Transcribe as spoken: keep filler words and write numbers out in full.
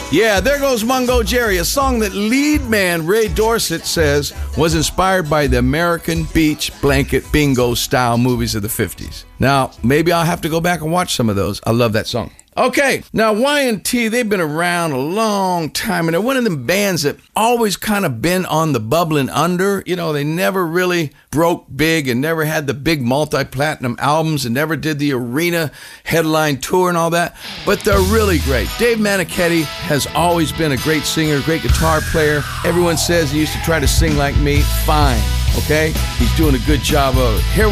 Yeah, there goes Mungo Jerry, a song that lead man Ray Dorset says was inspired by the American Beach Blanket Bingo style movies of the fifties. Now, maybe I'll have to go back and watch some of those. I love that song. Okay, now Y and T, they've been around a long time, and they're one of them bands that always kind of been on the bubbling under. You know, they never really broke big and never had the big multi-platinum albums and never did the arena headline tour and all that, but they're really great. Dave Manichetti has always been a great singer, great guitar player. Everyone says he used to try to sing like me. Fine, okay? He's doing a good job of it. Here we